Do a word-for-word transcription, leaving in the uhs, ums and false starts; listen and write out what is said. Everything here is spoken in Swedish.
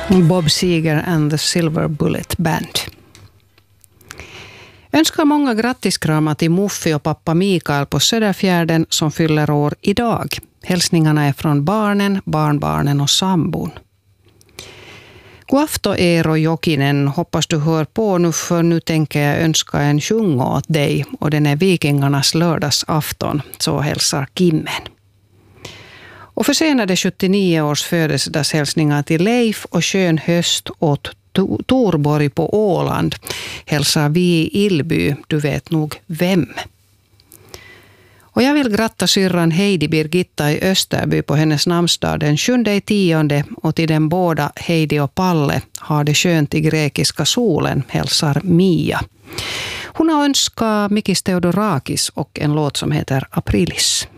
Bob Seger and the Silver Bullet Band. Önskar många grattiskramar till Muffi och pappa Mikael på Söderfjärden som fyller år idag. Hälsningarna är från barnen, barnbarnen och sambon. God afton Eero Jokinen, hoppas du hör på nu, för nu tänker jag önska en sjung åt dig och den är Vikingarnas lördagsafton, så hälsar Kimmen. Och försenade sjuttionio års födelsedagshälsningar till Leif och skön höst åt Torborg på Åland hälsar vi i Ilby, du vet nog vem. Och jag vill gratta syrran Heidi Birgitta i Österby på hennes namnsdag den sjunde tionde och till den båda Heidi och Palle har det skönt i grekiska solen hälsar Mia. Hon har önskat Mikis Theodorakis och en låt som heter Aprilis.